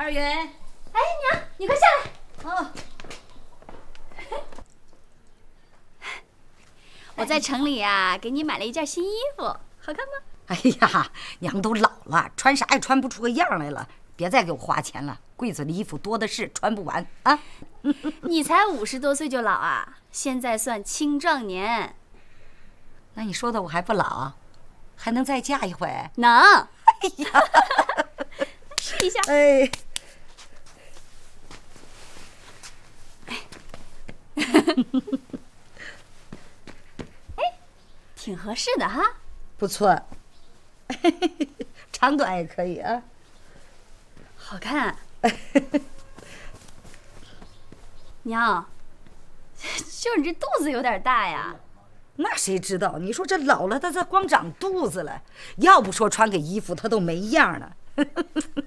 二云，哎， 娘，你快下来。 哦。 我在城里啊，给你买了一件新衣服，好看吗？ 哎呀，娘都老了，穿啥也穿不出个样来了，别再给我花钱了，柜子里衣服多的是，穿不完啊。 你才50多岁就老啊？现在算青壮年。 那你说的我还不老，还能再嫁一回？ 能。 哎呀， 试一下。 哎。 挺合适的哈。 不错，长短也可以啊。 好看。娘，就是你这肚子有点大呀。 那谁知道？你说这老了，他光长肚子了，要不说穿个衣服他都没样了。